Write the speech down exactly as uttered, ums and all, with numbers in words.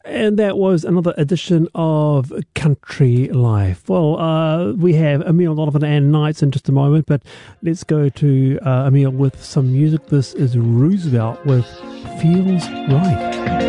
And that was another edition of Country Life. Well, uh, we have Emile Donovan and Nights in just a moment, but let's go to uh, Emile with some music. This is Roosevelt with Feels Right.